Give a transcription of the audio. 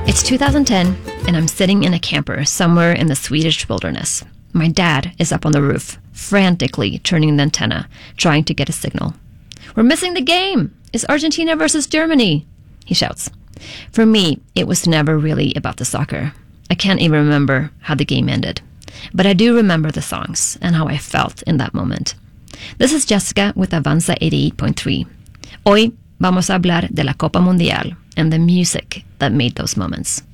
It's 2010, and I'm sitting in a camper somewhere in the Swedish wilderness. My dad is up on the roof, frantically turning the antenna, trying to get a signal. "We're missing the game! It's Argentina versus Germany!" he shouts. For me, it was never really about the soccer. I can't even remember how the game ended. But I do remember the songs and how I felt in that moment. This is Jessica with Avanza 88.3. Hoy vamos a hablar de la Copa Mundial and the music that made those moments.